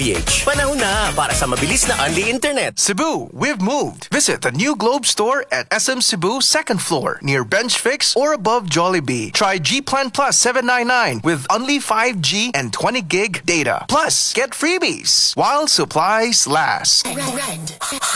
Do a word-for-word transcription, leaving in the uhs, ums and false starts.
ph. Panahon na para sa mabilis na unli internet. Cebu, we've moved. Visit the new Globe store at S M Cebu second floor near Bench Fix or above Jollibee. Try G Plan Plus seven ninety-nine with only five G and twenty gig data. Plus, get freebies while supplies last. Red.